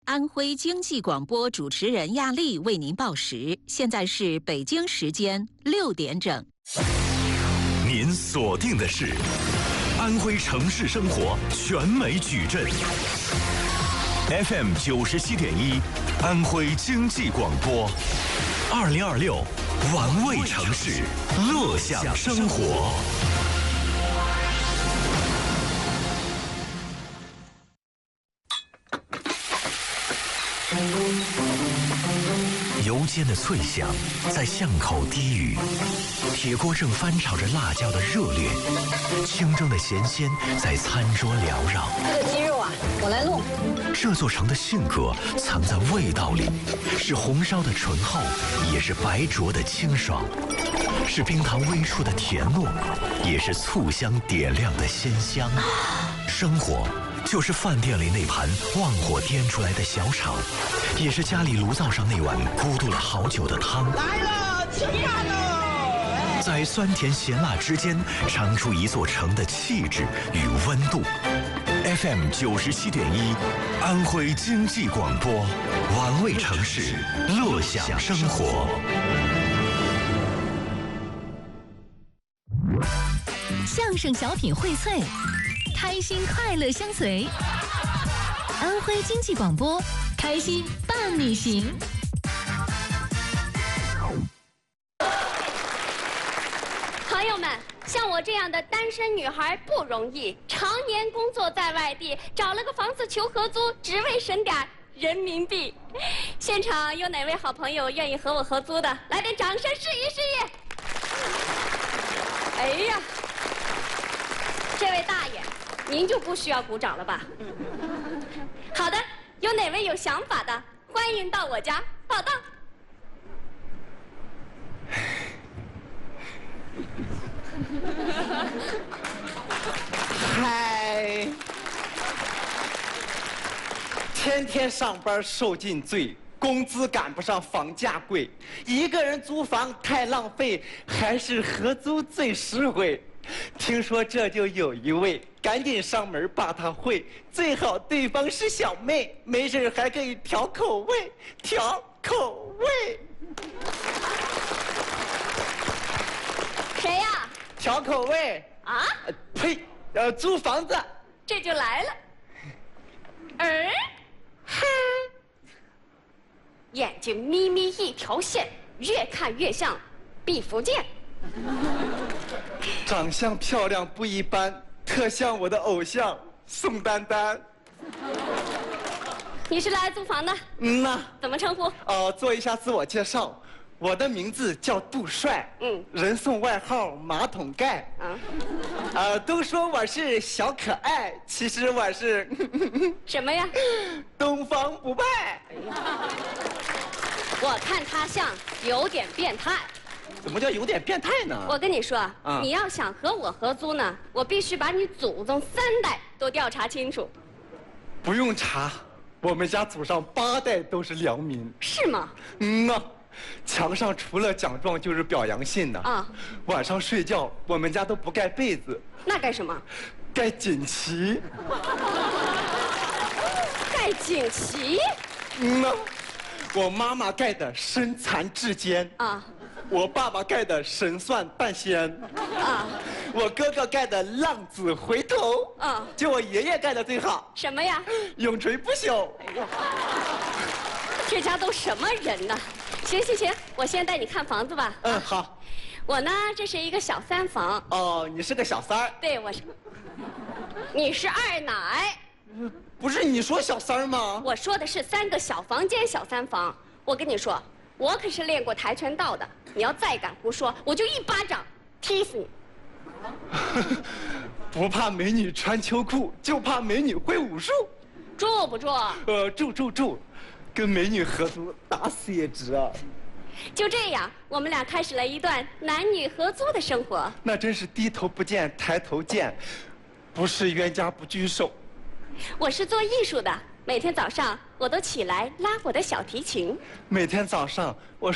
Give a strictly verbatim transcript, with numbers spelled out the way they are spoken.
安徽经济广播主持人亚丽为您报时，现在是北京时间六点整。 您锁定的是安徽城市生活全美矩阵 ，F M 九十七点一，安徽经济广播，二零二六，玩味城市，乐享生活。油煎的脆响在巷口低语，铁锅正翻炒着辣椒的热烈，清蒸的咸鲜在餐桌缭绕。 这个鸡肉啊，我来弄。 这座城的性格藏在味道里，是红烧的醇厚，也是白灼的清爽，是冰糖微触的甜糯，也是醋香点亮的鲜香。生活就是饭店里那盘旺火颠出来的小炒，也是家里炉灶上那碗咕嘟了好久的汤。 来了，吃饭喽！ 在酸甜咸辣之间，尝出一座城的气质与温度。F M 九十七点一，安徽经济广播，玩味城市，乐享生活。 相声小品荟萃，开心快乐相随。安徽经济广播，开心伴你行。 朋友们，像我这样的单身女孩不容易，常年工作在外地，找了个房子求合租，只为省点人民币。现场有哪位好朋友愿意和我合租的？来点掌声示意示意。哎呀，这位大爷，您就不需要鼓掌了吧？好的，有哪位有想法的，欢迎到我家报到。 嗨，天天上班受尽罪，工资赶不上房价贵，一个人租房太浪费，还是合租最实惠。听说这就有一位，赶紧上门把他会，最好对方是小妹，没事还可以调口味，调口味。 谁呀？ 调口味啊？ 呃呸！呃，租房子。 这就来了。嗯，嗨，眼睛眯眯一条线，越看越像毕福剑。 长相漂亮不一般，特像我的偶像宋丹丹。 你是来租房的？ 嗯呐。 怎么称呼？ 呃，做一下自我介绍，我的名字叫杜帅， 嗯， 人送外号马桶盖。啊，呃，都说我是小可爱，其实我是什么呀？ 东方不败。 我看他像有点变态。 怎么叫有点变态呢？ 我跟你说， 啊、 你要想和我合租呢，我必须把你祖宗三代都调查清楚。 不用查，我们家祖上八代都是良民。 是吗？ 嗯呐，墙上除了奖状就是表扬信的。啊，晚上睡觉我们家都不盖被子。 那盖什么？ 盖锦旗。 盖锦旗？ 嗯呐，我妈妈盖的身残志坚。啊。我爸爸盖的神算半仙啊，我哥哥盖的浪子回头啊，就我爷爷盖的最好。 什么呀？ 永垂不朽。哎呀， 这家都什么人呢？行行行，我先带你看房子吧。 嗯，好。 我呢，这是一个小三房。 哦，你是个小三儿。 对，我是。你是二奶。 不是你说小三儿吗？ 我说的是三个小房间小三房。我跟你说，我可是练过跆拳道的。你要再敢胡说，我就一巴掌踢死你！ 不怕美女穿秋裤，就怕美女会武术。 住不住？ 呃，住住住，跟美女合租，打死也值啊！ 就这样，我们俩开始了一段男女合租的生活。 那真是低头不见抬头见，不是冤家不聚首。 我是做艺术的，每天早上我都起来拉我的小提琴。 每天早上我